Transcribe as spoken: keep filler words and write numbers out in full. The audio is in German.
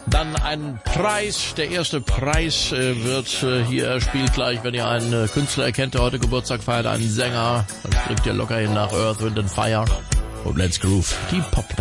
Dann ein Preis. Der erste Preis äh, wird äh, hier erspielt gleich, wenn ihr einen äh, Künstler erkennt, der heute Geburtstag feiert, einen Sänger. Dann springt ihr locker hin nach Earth, Wind and Fire und Let's Groove. Die Pop